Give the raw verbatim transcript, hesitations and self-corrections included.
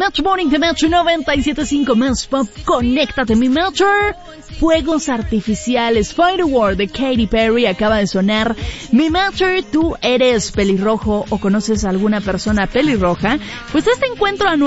Metro Morning de Metro noventa y siete punto cinco Más Pop. Conéctate, mi Metro. Fuegos artificiales. Firework de Katy Perry acaba de sonar. Mi Metro, tú eres pelirrojo o conoces a alguna persona pelirroja. Pues este encuentro anual